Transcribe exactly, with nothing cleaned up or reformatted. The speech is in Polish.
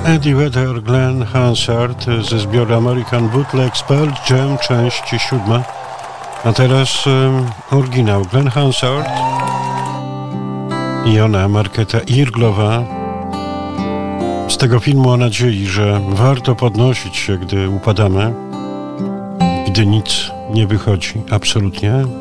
Eddie Vedder, Glenn Hansard ze zbioru American Bootleg Pearl Jam, część siódma. A teraz um, oryginał Glenn Hansard i ona, Markéta Irglová, z tego filmu o nadziei, że warto podnosić się, gdy upadamy, gdy nic nie wychodzi, absolutnie.